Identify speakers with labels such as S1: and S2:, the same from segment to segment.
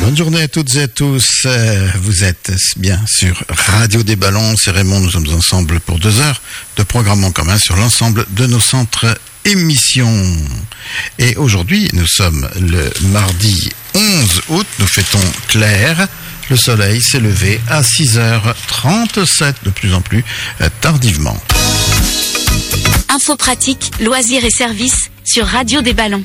S1: Bonne journée à toutes et à tous. Vous êtes bien sur Radio des Ballons. C'est Raymond. Nous sommes ensemble pour 2 heures de programme en commun sur l'ensemble de nos centres émissions. Et aujourd'hui, nous sommes le mardi 11 août. Nous fêtons Claire. Le soleil s'est levé à 6h37, de plus en plus tardivement.
S2: Infos pratiques, loisirs et services sur Radio des Ballons.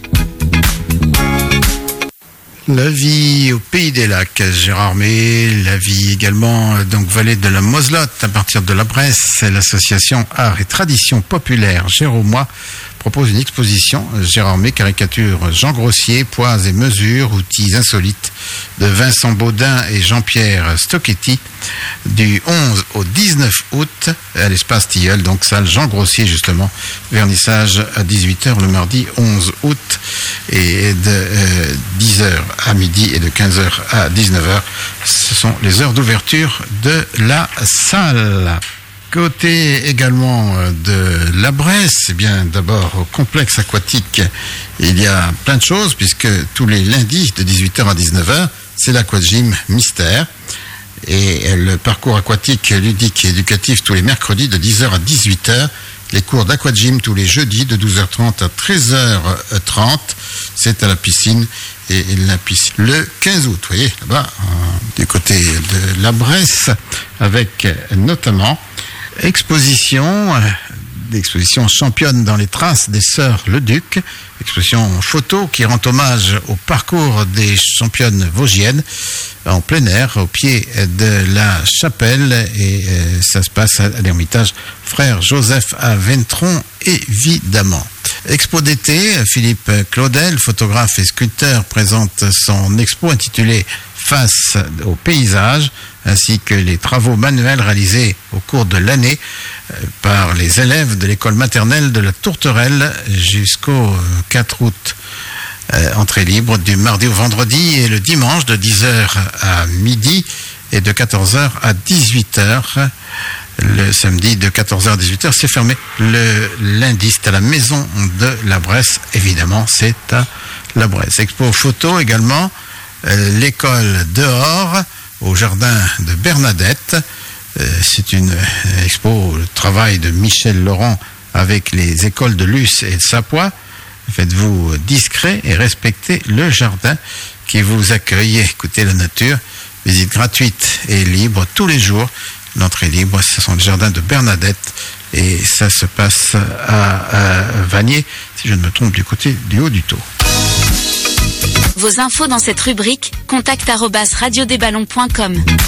S1: La vie au Pays des Lacs, Gérardmer, la vie également, donc vallée de la Moselotte, à partir de la Bresse, l'association Art et Tradition Populaire Géromois propose une exposition Gérardmer, caricature Jean Grossier, poids et mesures, outils insolites de Vincent Baudin et Jean-Pierre Stocchetti du 11 au 19 août à l'espace Tilleul, donc salle Jean Grossier justement, vernissage à 18h le mardi 11 août et de 10h à midi et de 15h à 19h, ce sont les heures d'ouverture de la salle. Côté également de la Bresse, eh bien d'abord au complexe aquatique, il y a plein de choses puisque tous les lundis de 18h à 19h, c'est l'aquagym mystère et le parcours aquatique ludique et éducatif tous les mercredis de 10h à 18h, les cours d'aquagym tous les jeudis de 12h30 à 13h30, c'est à la piscine et la piscine le 15 août, vous voyez là-bas du côté de la Bresse avec notamment exposition championne dans les traces des sœurs Leduc, exposition photo qui rend hommage au parcours des championnes vosgiennes en plein air au pied de la chapelle et ça se passe à l'Ermitage Frère Joseph à Ventron évidemment. Expo d'été, Philippe Claudel, photographe et sculpteur, présente son expo intitulée Face au paysage, ainsi que les travaux manuels réalisés au cours de l'année par les élèves de l'école maternelle de la Tourterelle jusqu'au 4 août. Entrée libre du mardi au vendredi et le dimanche de 10h à midi et de 14h à 18h. Le samedi de 14h à 18h, c'est fermé. Le lundi, c'est à la maison de la Bresse. Évidemment, c'est à la Bresse. Expo photo également. L'école dehors au jardin de Bernadette. C'est une expo, le travail de Michel Laurent avec les écoles de Luce et de Sapois. Faites-vous discret et respectez le jardin qui vous accueille. Écoutez la nature. Visite gratuite et libre tous les jours. L'entrée libre, ce sont les jardins de Bernadette et ça se passe à Vanier, si je ne me trompe, du côté du haut du Taux.
S2: Vos infos dans cette rubrique, contact@radiodesballons.com.